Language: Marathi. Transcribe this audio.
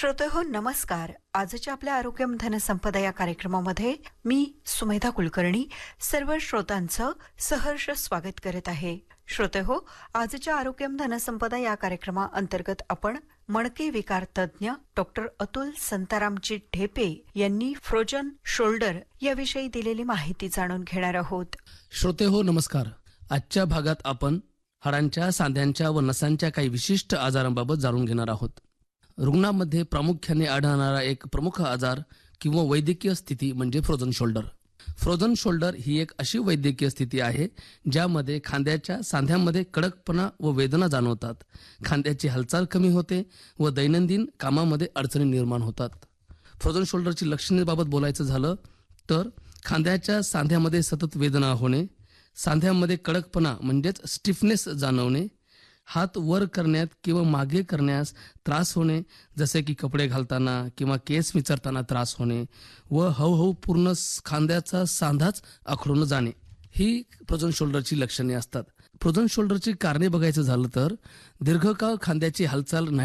श्रोतेहो नमस्कार. आजच्या आपल्या आरोग्यम धनसंपदा या कार्यक्रमामध्ये मी सुमेधा कुलकर्णी सर्व श्रोतांचं सहर्ष स्वागत करत आहे. श्रोतेहो, आजच्या आरोग्यम धनसंपदा या कार्यक्रमाअंतर्गत आपण मणके विकार तज्ञ डॉक्टर अतुल संतारामजी ढेपे यांनी फ्रोजन शोल्डर याविषयी दिलेली माहिती जाणून घेणार आहोत. श्रोतेहो नमस्कार. आजच्या भागात आपण हाडांच्या, सांध्यांच्या व नसांच्या काही विशिष्ट आजारांबाबत जाणून घेणार आहोत. रुग्णांमध्ये प्रामुख्याने आढळणारा एक प्रमुख आजार किंवा वैद्यकीय स्थिती म्हणजे फ्रोझन शोल्डर. फ्रोझन शोल्डर ही एक अशी वैद्यकीय स्थिती आहे ज्यामध्ये खांद्याच्या सांध्यांमध्ये कडकपणा व वेदना जाणवतात, खांद्याची हालचाल कमी होते व दैनंदिन कामामध्ये अडचणी निर्माण होतात. फ्रोझन शोल्डरची लक्षणेबाबत बोलायचं झालं तर खांद्याच्या सांध्यामध्ये सतत वेदना होणे, सांध्यामध्ये कडकपणा म्हणजेच स्टिफनेस जाणवणे, हात वर करण्यात किंवा मागे करण्यास त्रास होणे, जसे की कपडे घालताना किंवा केस विचारताना त्रास होणे व हळूहळू पूर्ण खांद्याचा सांधाच आखडून जाणे, ही फ्रोझन शोल्डरची लक्षणे असतात. फ्रोझन शोल्डरची कारणे बघायचं झालं तर दीर्घकाळ खांद्याची हालचाल नाही